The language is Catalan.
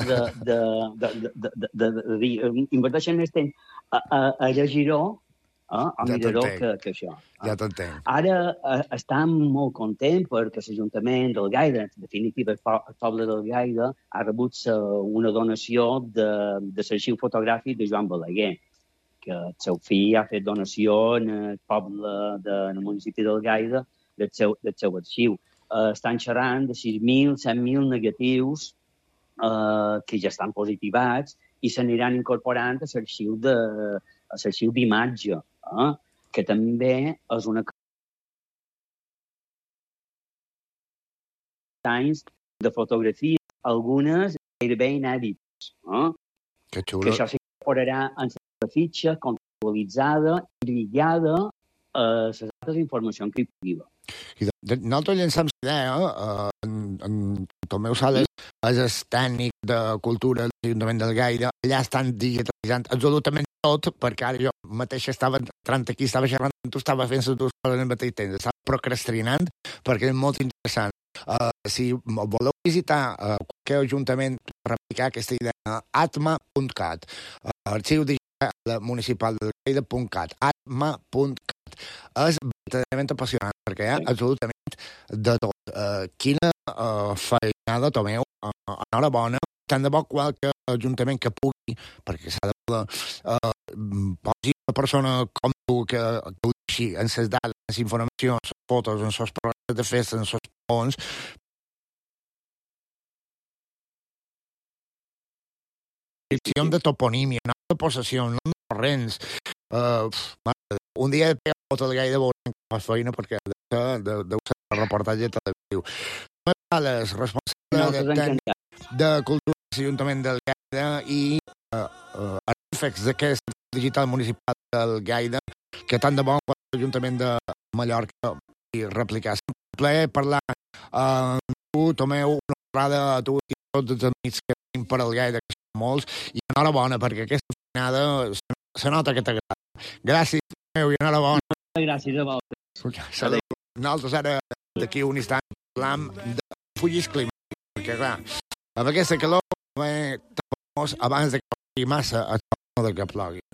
de dir, inverteixen el temps a llegir-ho, o mirar-ho que això. Ja t'entenc. Ara estem molt contents perquè l'Ajuntament del Gaida, en definitiva el poble del Gaida, ha rebut una donació de l'arxiu fotogràfic de Joan Balaguer, que el seu fill ha fet donació en el poble del municipi del Gaida del seu arxiu. Estan xerrant de 6.000, 7.000 negatius que ja estan positivats i s'aniran incorporant a l'arxiu d'imatge, que també és una anys de fotografia, algunes gairebé inèdites. Que xulo. Que això s'incorporarà en la fitxa contextualitzada i lligada a les altres informacions que hi pugui haver. Nosaltres llancem la idea, en Tomeu Sales és el tècnic de cultura de l'Ajuntament del Gaida, allà estan digitalitzant absolutament tot, perquè ara jo mateix estava entrant aquí, estava xerrant, tu estava fent les dues coses al mateix temps, estava procrastinant, perquè és molt interessant. Si voleu visitar qualsevol ajuntament per replicar aquesta idea, atma.cat, arxiu digital municipal del Gaida.cat, atma.cat. És verdaderament apassionant, perquè hi ha absolutament de tot. Quina feinada, Tomeu, enhorabona. Tant de bo qualque ajuntament que pugui, perquè s'ha de poder, posi una persona com tu que ho deixi en les dades, en les informacions, en les fotos, en els programes de festa, en els ponts, descripció de toponímia, no de possessió, no de torrents. Un dia de foto del Gaida veurem que fa feina perquè deu ser el reportatge televisiu. Les responsables de cultura de l'Ajuntament del Gaida i artífex d'aquest digital municipal del Gaida, que tant de bo l'Ajuntament de Mallorca i replicar. És un plaer parlar amb tu, Tomeu, una vegada a tu i a tots els amics que tenim per al Gaida, que són molts, i enhorabona, perquè aquesta feinada se nota que t'agrada. Gràcies, Tomeu, i enhorabona. Gràcies a vosaltres. Nosaltres ara, d'aquí un instant, parlam de fullis climàtics, perquè clar, amb aquesta calor, abans de que plogui massa, a de que plogui.